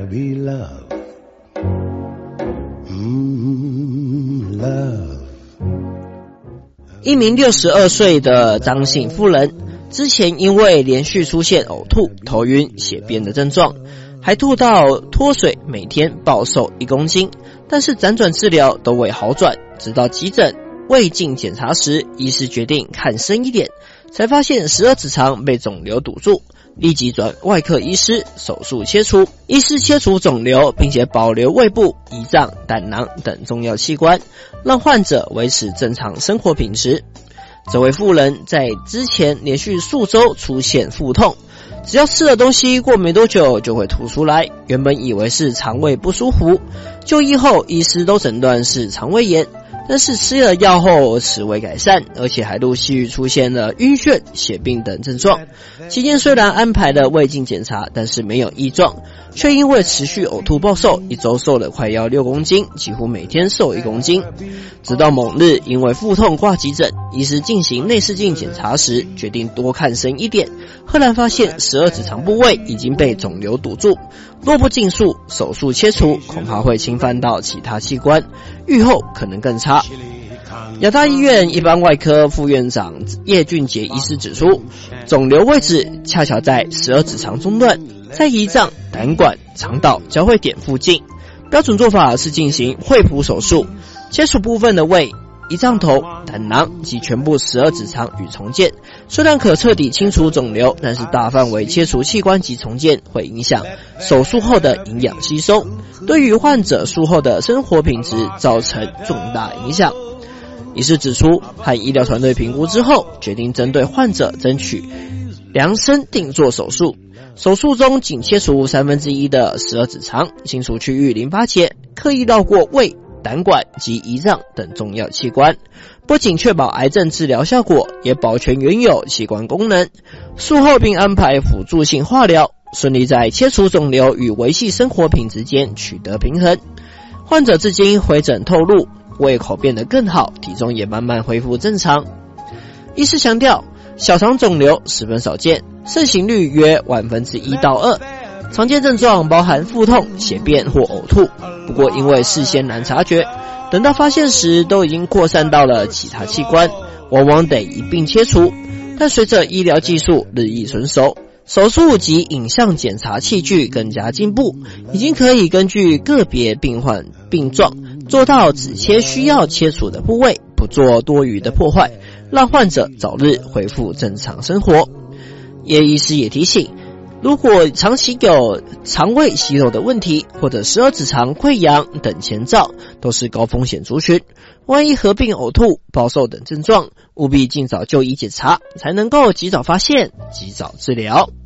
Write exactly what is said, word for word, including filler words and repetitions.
一名六十二岁的张姓妇人，之前因为连续出现呕吐、头晕、血便的症状，还吐到脱水，每天暴瘦一公斤，但是辗转治疗都未好转，直到急诊胃镜检查时，医师决定看深一点，才发现十二指肠被肿瘤堵住，立即转外科医师手术切除。医师切除肿瘤，并且保留胃部、胰脏、胆囊等重要器官，让患者维持正常生活品质。这位妇人在之前连续数周出现腹痛，只要吃了东西过没多久就会吐出来，原本以为是肠胃不舒服，就医后医师都诊断是肠胃炎，但是吃了药后迟未改善，而且还陆续出现了晕眩、血病等症状。期间虽然安排了胃镜检查，但是没有异状，却因为持续呕吐暴瘦，一周瘦了快要六公斤，几乎每天瘦一公斤。直到某日因为腹痛挂急诊，医师进行内视镜检查时，决定多看深一点，赫然发现十二指肠部位已经被肿瘤堵住，若不尽速手术切除，恐怕会侵犯到其他器官，预后可能更差。亚大医院一般外科副院长叶俊杰医师指出，肿瘤位置恰巧在十二指肠中段，在胰脏、胆管、肠道交汇点附近。标准做法是进行惠普手术，切除部分的胃、胰脏头、胆囊及全部十二指肠与重建。虽然可彻底清除肿瘤，但是大范围切除器官及重建会影响手术后的营养吸收，对于患者术后的生活品质造成重大影响。医师指出，和医疗团队评估之后，决定针对患者争取量身定做手术。手术中仅切除三分之一的十二指肠，清除区域淋巴结，刻意绕过胃、胆管及胰脏等重要器官，不仅确保癌症治疗效果，也保全原有器官功能。术后并安排辅助性化疗，顺利在切除肿瘤与维系生活品质间取得平衡。患者至今回诊透露，胃口变得更好，体重也慢慢恢复正常。医师强调，小肠肿瘤十分少见，盛行率约万分之一到二，常见症状包含腹痛、血便或呕吐，不过因为事先难察觉，等到发现时都已经扩散到了其他器官，往往得一并切除。但随着医疗技术日益成熟，手术及影像检查器具更加进步，已经可以根据个别病患病状，做到只切需要切除的部位，不做多余的破坏，让患者早日恢复正常生活。叶医师也提醒，如果长期有肠胃息肉的问题，或者十二指肠溃疡等前兆，都是高风险族群。万一合并呕吐、暴瘦等症状，务必尽早就医检查，才能够及早发现、及早治疗。